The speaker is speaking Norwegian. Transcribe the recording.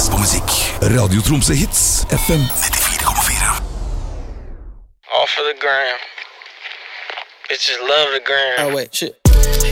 best på musikk. Radio Tromsø Hits FM 94,4. All for the gram. Bitches love the gram. Oh wait, shit.